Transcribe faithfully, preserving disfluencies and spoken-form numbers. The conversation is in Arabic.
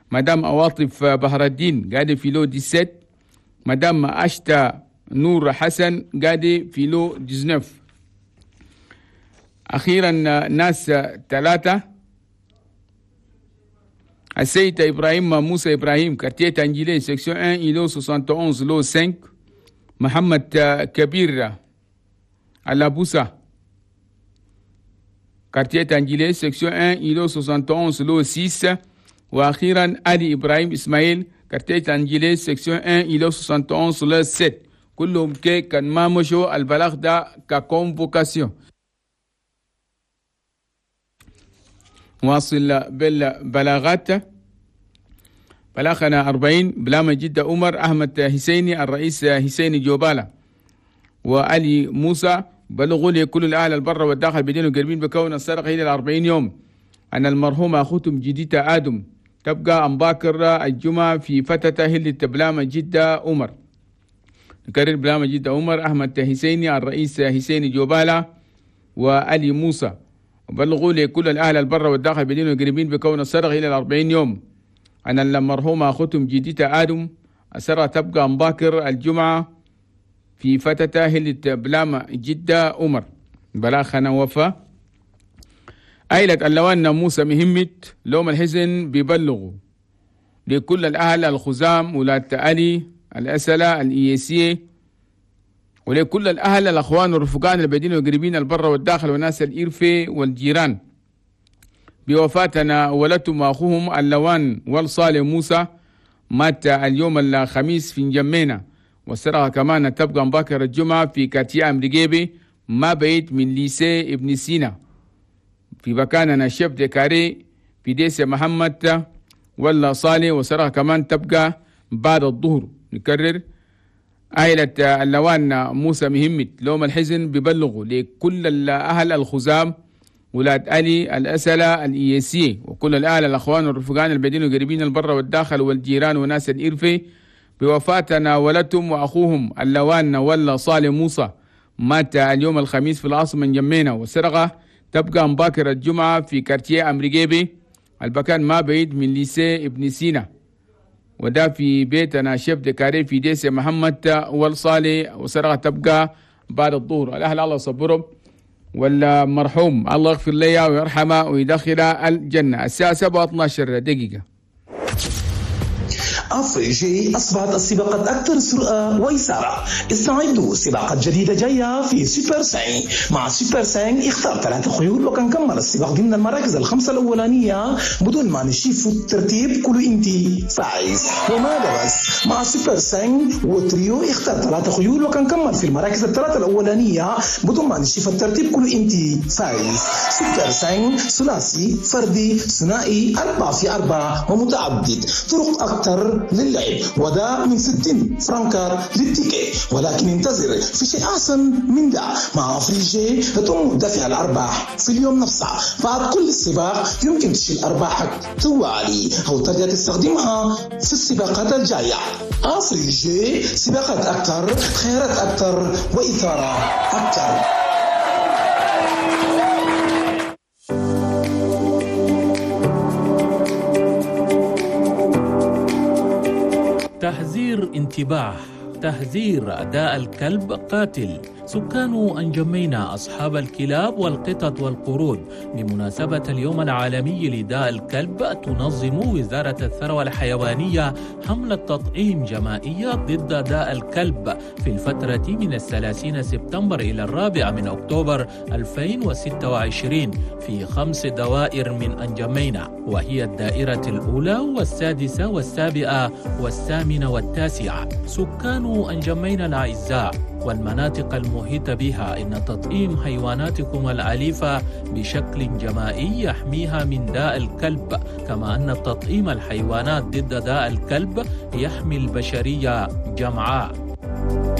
مدام عواطف بهر الدين قاعدة في لو سبعة عشر. مدام أشتا نور حسن قاعدة في لو تسعة عشر. أخيرا ناس ثلاثة: السيد إبراهيم موسى إبراهيم كارتيه تانجيلي سكسيون واحد إلو واحد وستين لو خمسة. محمد كبير الابوسا كارتيه تانجيلي سكسيون واحد إلو واحد وستين لو ستة. وأخيرا علي إبراهيم إسماعيل كارتيه تانجيلي سكسيون واحد إلو واحد وستين لو سبعة. كلهم كي كان ما مشوا البلاغ ده ككونفوكاسيون. واصل بالبلاغات. بلاغنا أربعين: بلام جدة عمر أحمد حسيني الرئيس حسيني جوبالا وعلي موسى بلغوا لي كل الأهل البر والداخل بدين وقربين بكون السرقة إلى الأربعين يوم أن المرحوم أخوتم جديدة آدم تبقى أم باكر الجمعة في فتة هلة بلام جدة عمر. نكرر: بلام جدة عمر أحمد حسيني الرئيس حسيني جوبالا وعلي موسى بلغوا لي كل الأهل البر والداخل بدين وقريبين بكون السرقة إلى الأربعين يوم أن المرحومة أخوتم جديدة آدم السرقة تبقى مباكر الجمعة في فتاة هلة بلام جدة عمر. بلاخنا وفا. عائلة اللوان موسى مهمت لوم الحزن بيبلغوا لكل الأهل الخزام ولاة علي الأسلة الإيسية ولكل الأهل الأخوان والرفقان البعيدين والقريبين البر والداخل والناس الإرفة والجيران بوفاتنا ولدتم أخوهم اللوان والصالح موسى مات اليوم الخميس في نجمينا. والسرقة كمان تبقى مباكر الجمعة في كاتيا أمريكيبي ما بعيد من ليسي ابن سينا في مكاننا شيف ديكاري في ديسي محمد ولا صالح. والسرقة كمان تبقى بعد الظهر. نكرر: عائلة اللوان موسى مهمت لوم الحزن ببلغوا لكل الأهل الخزام ولاد علي الأسلة الإيسية وكل الأهل الأخوان والرفقان البعيدين والقريبين البر والداخل والجيران وناس الإرفة بوفاتنا ولدتم وأخوهم اللوان ولا صالح موسى مات اليوم الخميس في العاصمة من جمينا. والسرقة تبقى مباكر الجمعة في كارتيه أمريكيبي المكان ما بعيد من ليسي ابن سينا وده في بيتنا شيف ديكاري في ديسي محمد والصالح. وسرقة تبقى بعد الظهر. الأهل الله يصبرهم والمرحوم الله يغفر له ويرحمه ويدخل الجنة. الساعة سبعة واثناشر دقيقة. أفريجي أصبحت السباقات أكثر سرعة وإثارة. استعدوا سباقات جديدة جاية في سوبر سين. مع سوبر سين اختار ثلاثة خيول وكنكمل السباق ضمن المراكز الخمسة الأولانية بدون ما نشوف الترتيب كله انتي فايز. وماذا بس، مع سوبر سين وتريو اختار ثلاثة خيول وكنكمل في المراكز الثلاثة الأولانية بدون ما نشوف الترتيب كله انتي فايز. سوبر سين ثلاثي فردي ثنائي أربعة في أربعة ومتعدد. طرق أكثر للعب وده من ستين فرنكار للتيكي. ولكن انتظر في شيء أحسن من ده. مع أفريجي تم دفع الأرباح في اليوم نفسه. بعد كل السباق يمكن تشيل أرباحك طوالي أو ترجع تستخدمها في السباقات الجاية. أفريجي سباقات أكثر، خيارات أكثر، وإثارة أكثر. تحذير انتباه. تحذير: أداء الكلب قاتل. سكان أنجمينا أصحاب الكلاب والقطط والقرود بمناسبة اليوم العالمي لداء الكلب تنظم وزارة الثروة الحيوانية حملة تطعيم جماعية ضد داء الكلب في الفترة من الثلاثين سبتمبر إلى الرابع من أكتوبر ألفين وستة وعشرين في خمس دوائر من أنجمينا، وهي الدائرة الأولى والسادسة والسابعة والثامنة والتاسعة. سكان أنجمينا الأعزاء والمناطق المحيطة بها، إن تطعيم حيواناتكم الأليفة بشكل جماعي يحميها من داء الكلب، كما أن تطعيم الحيوانات ضد داء الكلب يحمي البشرية جمعاء.